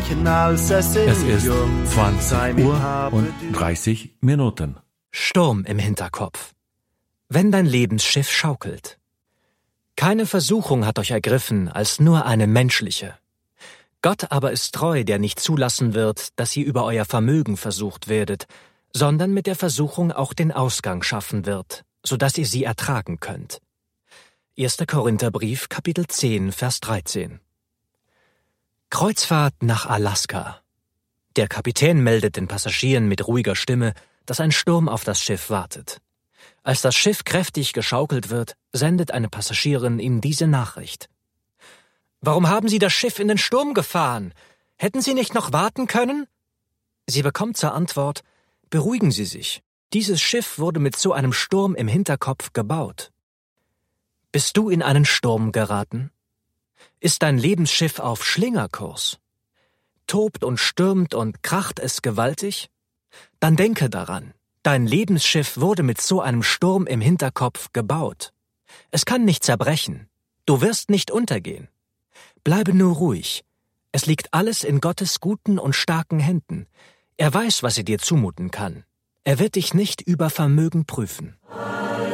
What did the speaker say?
Es ist 20 Uhr und 30 Minuten. Sturm im Hinterkopf. Wenn dein Lebensschiff schaukelt. Keine Versuchung hat euch ergriffen als nur eine menschliche. Gott aber ist treu, der nicht zulassen wird, dass ihr über euer Vermögen versucht werdet, sondern mit der Versuchung auch den Ausgang schaffen wird, sodass ihr sie ertragen könnt. 1. Korintherbrief, Kapitel 10, Vers 13. Kreuzfahrt nach Alaska. Der Kapitän meldet den Passagieren mit ruhiger Stimme, dass ein Sturm auf das Schiff wartet. Als das Schiff kräftig geschaukelt wird, sendet eine Passagierin ihm diese Nachricht. »Warum haben Sie das Schiff in den Sturm gefahren? Hätten Sie nicht noch warten können?« Sie bekommt zur Antwort, »Beruhigen Sie sich. Dieses Schiff wurde mit so einem Sturm im Hinterkopf gebaut.« Bist du in einen Sturm geraten? Ist dein Lebensschiff auf Schlingerkurs? Tobt und stürmt und kracht es gewaltig? Dann denke daran, dein Lebensschiff wurde mit so einem Sturm im Hinterkopf gebaut. Es kann nicht zerbrechen. Du wirst nicht untergehen. Bleibe nur ruhig. Es liegt alles in Gottes guten und starken Händen. Er weiß, was er dir zumuten kann. Er wird dich nicht über Vermögen prüfen.